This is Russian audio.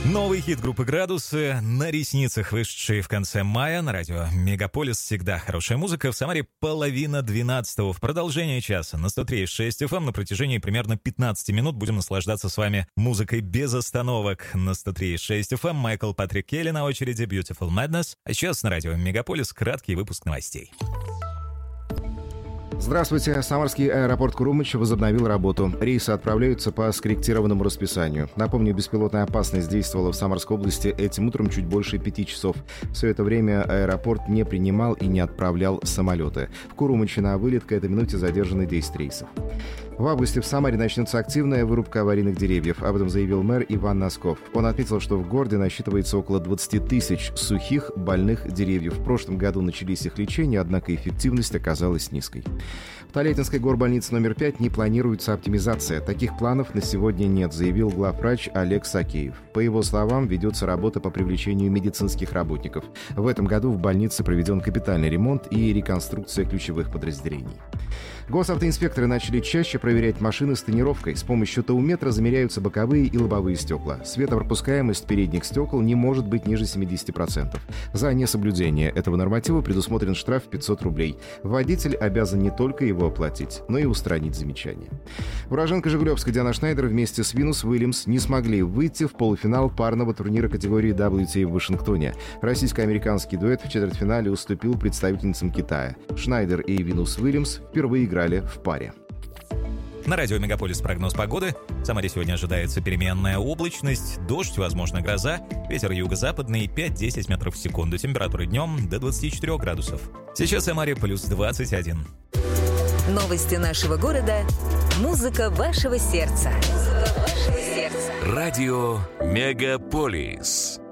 Новый хит группы «Градусы» на ресницах, вышедший в конце мая на радио «Мегаполис». Всегда хорошая музыка. В Самаре 11:30 в продолжение часа на 103.6 FM на протяжении примерно 15 минут будем наслаждаться с вами музыкой без остановок. На 103.6 FM Майкл Патрик Келли на очереди, Beautiful Madness. А сейчас на радио «Мегаполис» краткий выпуск новостей. Здравствуйте. Самарский аэропорт Курумыч возобновил работу. Рейсы отправляются по скорректированному расписанию. Напомню, беспилотная опасность действовала в Самарской области этим утром чуть больше 5 часов. Все это время аэропорт не принимал и не отправлял самолеты. В Курумыче на вылет к этой минуте задержаны 10 рейсов. В августе в Самаре начнется активная вырубка аварийных деревьев. Об этом заявил мэр Иван Носков. Он отметил, что в городе насчитывается около 20 тысяч сухих, больных деревьев. В прошлом году начались их лечения, однако эффективность оказалась низкой. В Толятинской горбольнице номер 5 не планируется оптимизация. Таких планов на сегодня нет, заявил главврач Олег Сакеев. По его словам, ведется работа по привлечению медицинских работников. В этом году в больнице проведен капитальный ремонт и реконструкция ключевых подразделений. Госавтоинспекторы начали чаще проверять машины с тонировкой. С помощью тауметра замеряются боковые и лобовые стекла. Светопропускаемость передних стекол не может быть ниже 70%. За несоблюдение этого норматива предусмотрен штраф в 500 рублей. Водитель обязан не только его оплатить, но и устранить замечания. Уроженка Жигулевска Диана Шнайдер вместе с Винус Уильямс не смогли выйти в полуфинал парного турнира категории WTA в Вашингтоне. Российско-американский дуэт в четвертьфинале уступил представительницам Китая. Шнайдер и Винус Уильямс впервые играли в паре. На радио «Мегаполис» прогноз погоды. В Самаре сегодня ожидается переменная облачность, дождь, возможно, гроза, ветер юго-западный 5-10 метров в секунду, температура днем до 24 градусов. Сейчас в Самаре плюс 21. Новости нашего города. Музыка вашего сердца. Радио «Мегаполис».